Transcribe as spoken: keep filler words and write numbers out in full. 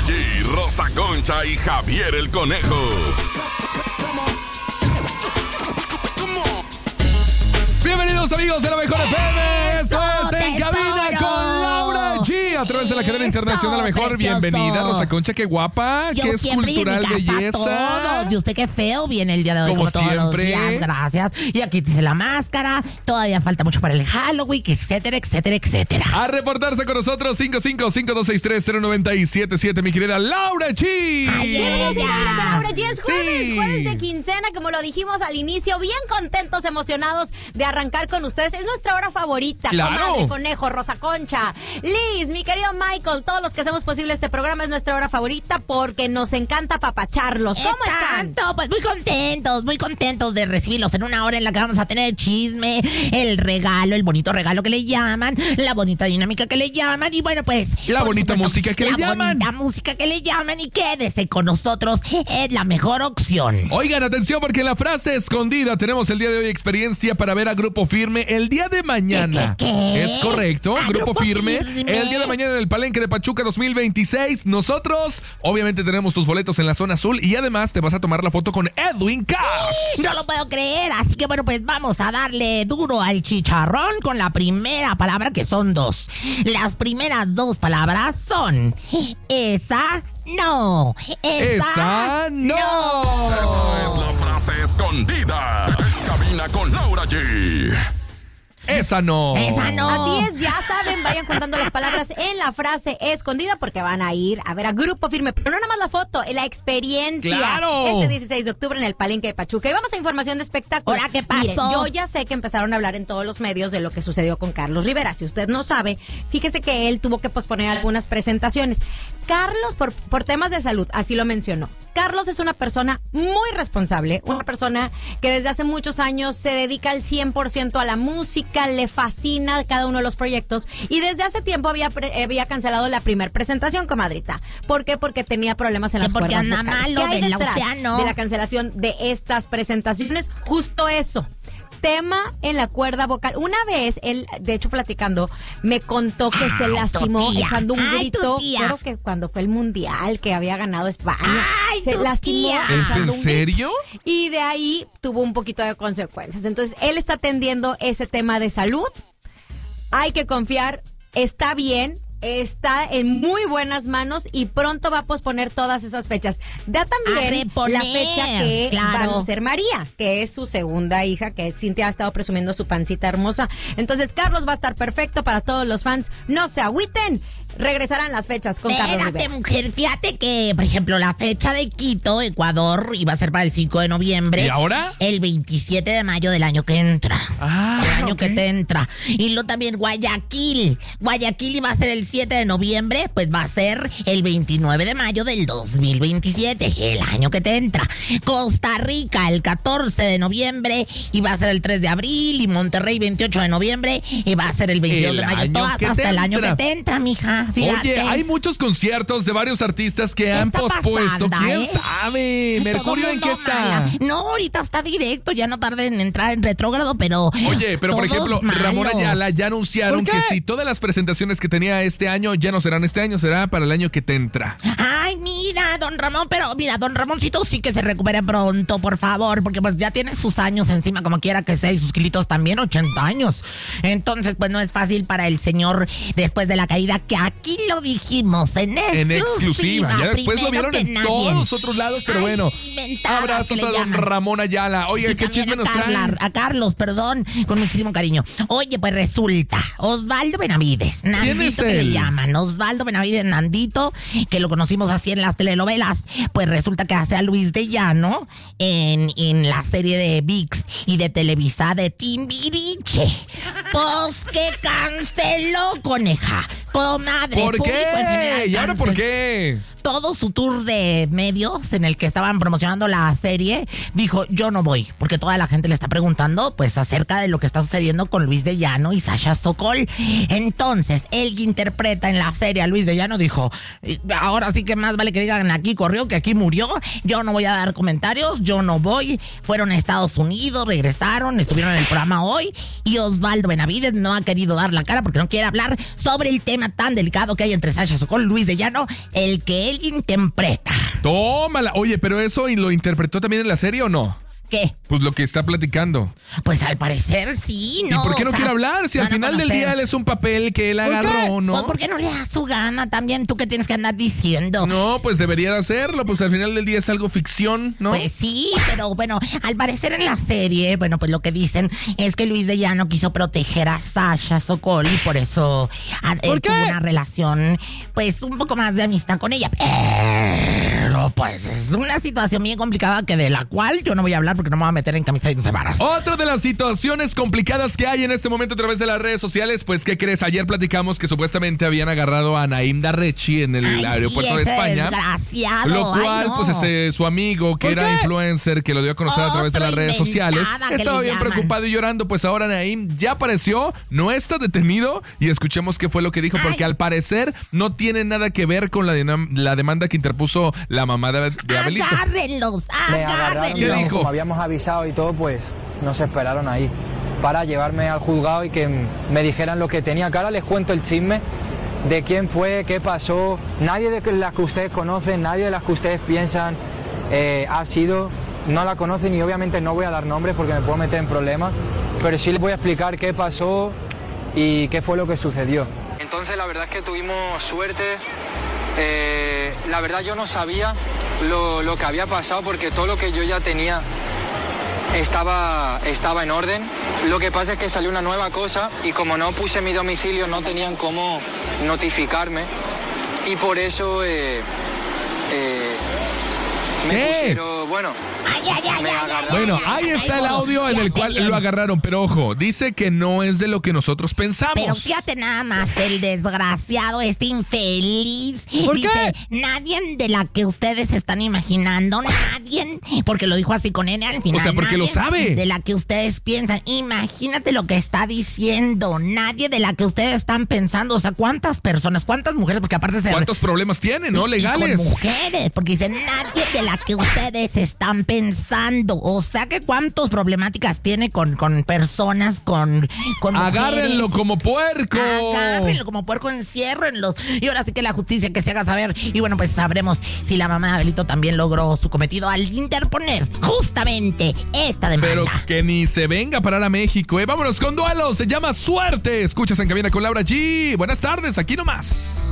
G, Rosa Concha y Javier el Conejo. Bienvenidos amigos de la Mejor F M. Esto es En Cabina con Laura G. A través de la cadena internacional La Mejor. Bienvenida, Rosa Concha, qué guapa, Yo qué escultural belleza. Todo. Y usted qué feo viene el día de hoy. Como, como todos siempre. los días, gracias. Y aquí dice la máscara. Todavía falta mucho para el Halloween, etcétera, etcétera, etcétera. A reportarse con nosotros cinco cinco cinco dos seis tres cero nueve siete siete, mi querida Laura G. Ay, Bienvenidos ella. a la Laura G. Es jueves, Sí. jueves de quincena, como lo dijimos al inicio, bien contentos, emocionados de arrancar con ustedes. Es nuestra hora favorita. Claro. Comadre, Conejo, Rosa Concha, Liz, mi querido Michael, todos los que hacemos posible este programa, es nuestra hora favorita porque nos encanta papacharlos. ¿Cómo están? Exacto, pues muy contentos, muy contentos de recibirlos en una hora en la que vamos a tener el chisme, el regalo, el bonito regalo que le llaman, la bonita dinámica que le llaman y bueno, pues... La por bonita supuesto, música que le la llaman. La bonita música que le llaman y quédese con nosotros, es la mejor opción. Oigan, atención porque en la frase escondida tenemos el día de hoy experiencia para ver a Grupo Firme el día de mañana. ¿Qué, qué, qué? ¿Es correcto? ¿A Grupo, Grupo Firme, Firme? el día de mañana en el Palenque de Pachuca dos mil veintiséis. Nosotros, obviamente, tenemos tus boletos en la zona azul y además te vas a tomar la foto con Edwin Cash. No lo puedo creer, así que bueno, pues vamos a darle duro al chicharrón con la primera palabra, que son dos. Las primeras dos palabras son esa no, esa, Esa no. Esta es la frase escondida. En Cabina con Laura G. Esa no. esa no. Así es, ya saben, vayan contando las palabras en la frase escondida porque van a ir a ver a Grupo Firme. Pero no nada más la foto, la experiencia. ¡Claro! Este dieciséis de octubre en el Palenque de Pachuca. Y vamos a información de espectáculos. ¿Ahora qué pasó? Miren, yo ya sé que empezaron a hablar en todos los medios de lo que sucedió con Carlos Rivera. Si usted no sabe, fíjese que él tuvo que posponer algunas presentaciones. Carlos, por, por temas de salud, así lo mencionó. Carlos es una persona muy responsable, una persona que desde hace muchos años se dedica al cien por ciento a la música, le fascina cada uno de los proyectos y desde hace tiempo había pre, había cancelado la primer presentación, comadrita. ¿Por qué? Porque tenía problemas en las porque cuerdas anda vocales. malo ¿Qué hay del detrás océano? de la cancelación de estas presentaciones? Justo eso. Tema en la cuerda vocal. Una vez, él, de hecho, platicando, me contó que se Ay, lastimó tu tía. echando un Ay, tu grito. tía. Creo que cuando fue el mundial que había ganado España. Ay, se tu lastimó. tía. ¿Es echando en un grito. serio? Y de ahí tuvo un poquito de consecuencias. Entonces, él está atendiendo ese tema de salud. Hay que confiar. Está bien. Está en muy buenas manos y pronto va a posponer todas esas fechas. Da también A reponer, la fecha que claro. va a ser María, que es su segunda hija, que Cintia ha estado presumiendo su pancita hermosa. Entonces, Carlos va a estar perfecto para todos los fans. No se agüiten. Regresarán las fechas con Carlos Espérate, Rivera. mujer, fíjate que, por ejemplo, la fecha de Quito, Ecuador, iba a ser para el cinco de noviembre. ¿Y ahora? El veintisiete de mayo del año que entra. Ah, el año ok. que te entra. Y luego también Guayaquil. Guayaquil iba a ser el siete de noviembre, pues va a ser el veintinueve de mayo del dos mil veintisiete, el año que te entra. Costa Rica, el catorce de noviembre, y va a ser el tres de abril. Y Monterrey, veintiocho de noviembre, y va a ser el veintidós El de mayo. año Todas que hasta te el año entra. que te entra, mija. Fíjate. Oye, hay muchos conciertos de varios artistas que ¿Qué han está pospuesto. pasando, ¿Quién eh? sabe? ¿Mercurio en qué Todo mundo está? mala. No, ahorita está directo, ya no tarda en entrar en retrógrado, pero. Oye, pero por todos ejemplo, Ramón malos. Ayala ya anunciaron ¿Por qué? que si todas las presentaciones que tenía este año ya no serán este año, será para el año que te entra. Ay, mira, don Ramón, pero mira, don Ramoncito sí que se recupere pronto, por favor, porque pues ya tiene sus años encima, como quiera que sea, y sus kilitos también, ochenta años. Entonces, pues no es fácil para el señor después de la caída, que aquí lo dijimos en exclusiva. En exclusiva. Ya después lo primero vieron que en nadie. todos los otros lados, pero Ay, bueno. inventadas que Abrazos le a don llaman. Ramón Ayala. Oye, Y ¿qué también chisme a nos Carla, traen? a Carlos, perdón, con muchísimo cariño. Oye, pues resulta, Osvaldo Benavides, Nandito, es que él? le llaman, Osvaldo Benavides Nandito, que lo conocimos así en las telenovelas, pues resulta que hace a Luis de Llano en, en la serie de V I X y de Televisa de Timbiriche. Pues que canceló, coneja. Comadre, ¿Por público en general qué? ¿Y ahora por cancel- qué? todo su tour de medios en el que estaban promocionando la serie, dijo, yo no voy, porque toda la gente le está preguntando pues acerca de lo que está sucediendo con Luis de Llano y Sasha Sokol. Entonces, él que interpreta en la serie a Luis de Llano dijo, ahora sí que más vale que digan aquí corrió que aquí murió, yo no voy a dar comentarios, yo no voy. Fueron a Estados Unidos, regresaron, estuvieron en el programa hoy y Osvaldo Benavides no ha querido dar la cara porque no quiere hablar sobre el tema tema tan delicado que hay entre Sasha Sokol y Luis de Llano, el que él interpreta. Tómala. Oye, pero eso ¿y lo interpretó también en la serie o no? ¿Qué? Pues lo que está platicando. Pues al parecer sí, ¿no? ¿Y por qué no o sea, quiere hablar? Si al van a final del conocer. día él es un papel que él ¿Por qué? agarró, ¿no? Pues, ¿por qué no le das su gana también? ¿Tú qué tienes que andar diciendo? No, pues debería de hacerlo, pues al final del día es algo ficción, ¿no? Pues sí, pero bueno, al parecer en la serie, bueno, pues lo que dicen es que Luis de Llano quiso proteger a Sasha Sokol y por eso a- ¿Por él qué? tuvo una relación, pues un poco más de amistad con ella. Pero pues es una situación bien complicada que de la cual yo no voy a hablar porque no me voy a meter en camisa de once varas. Otra de las situaciones complicadas que hay en este momento a través de las redes sociales, pues ¿qué crees? Ayer platicamos que supuestamente habían agarrado a Naim Darrechi en el Ay, aeropuerto sí, de ese España. desgraciado. Lo cual, Ay, no. pues este, su amigo, que ¿Por era qué? influencer, que lo dio a conocer a través de Otro las redes sociales, inventada que estaba le bien llaman. preocupado y llorando. Pues ahora Naim ya apareció, no está detenido y escuchemos qué fue lo que dijo, porque Ay. al parecer no tiene nada que ver con la, dinam- la demanda que interpuso la mamá de, de Abelito. Agárrenlos, Me agarraron, ¿Qué agárrenlos. dijo? como habíamos avisado y todo, pues nos esperaron ahí para llevarme al juzgado y que m- me dijeran lo que tenía. Que ahora les cuento el chisme de quién fue, qué pasó. Nadie de las que ustedes conocen, nadie de las que ustedes piensan eh, ha sido, no la conocen y obviamente no voy a dar nombres porque me puedo meter en problemas, pero sí les voy a explicar qué pasó y qué fue lo que sucedió. Entonces la verdad es que tuvimos suerte. Eh, la verdad yo no sabía lo, lo que había pasado porque todo lo que yo ya tenía estaba, estaba en orden. Lo que pasa es que salió una nueva cosa y como no puse mi domicilio no tenían cómo notificarme y por eso eh, eh, me ¿Qué? pusieron, bueno, Ay, ay, ay, me ay, agarraron. ay, Bueno, ay, ahí ay, está el gordo, audio en el fíjate cual bien. lo agarraron, pero ojo, dice que no es de lo que nosotros pensamos. Pero fíjate nada más, el desgraciado, este infeliz. ¿Por Dice, qué? nadie de la que ustedes están imaginando, nadie, porque lo dijo así con N al final. O sea, porque lo nadie sabe. De la que ustedes piensan. Imagínate lo que está diciendo. Nadie de la que ustedes están pensando. O sea, ¿cuántas personas, cuántas mujeres? Porque aparte se... ¿Cuántos problemas tiene, no? Y- Legales. Y con mujeres, porque dicen nadie de la que ustedes están pensando. O sea que cuántas problemáticas tiene con, con personas, con, con Agárrenlo mujeres. como puerco. Agárrenlo como puerco, enciérrenlos. Y ahora sí que la justicia que se haga saber. Y bueno, pues sabremos si la mamá de Abelito también logró su cometido al interponer justamente esta demanda. Pero que ni se venga para la México, ¿eh? Vámonos con duelo. Se llama Suerte. Escuchas en Cabina con Laura G. Buenas tardes, aquí nomás.